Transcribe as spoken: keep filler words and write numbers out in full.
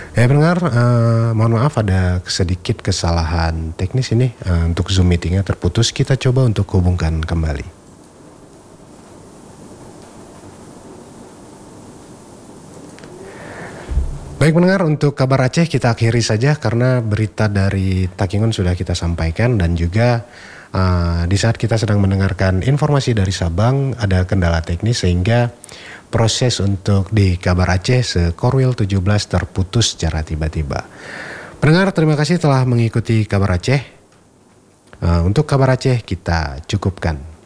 Ya pendengar, uh, mohon maaf ada sedikit kesalahan teknis ini uh, untuk Zoom meetingnya terputus. Kita coba untuk hubungkan kembali. Baik pendengar, untuk kabar Aceh kita akhiri saja karena berita dari Takingon sudah kita sampaikan dan juga uh, di saat kita sedang mendengarkan informasi dari Sabang ada kendala teknis sehingga proses untuk di kabar Aceh se-Korwil tujuh belas terputus secara tiba-tiba. Pendengar, terima kasih telah mengikuti kabar Aceh. Uh, untuk kabar Aceh kita cukupkan.